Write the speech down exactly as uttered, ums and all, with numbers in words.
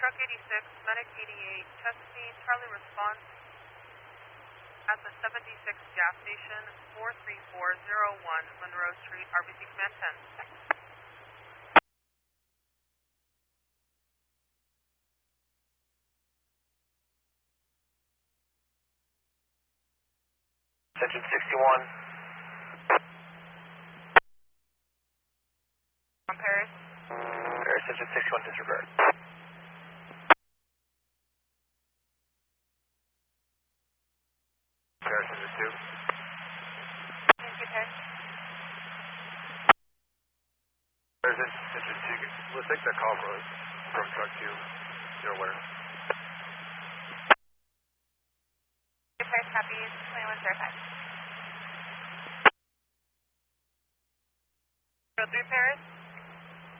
Truck eighty-six, Medic eighty-eight, Chesapeake, Charlie response at the seventy-six gas station, four three four zero one Monroe Street, R B C Command ten. Attention sixty-one. On Paris. Paris, Attention sixty-one, disregard. Paris, Attention two. Thank you, Paris. Paris, Attention two. Let's take that call from, from truck two. You're aware. Paris, copy, twenty-one zero five. zero three Paris.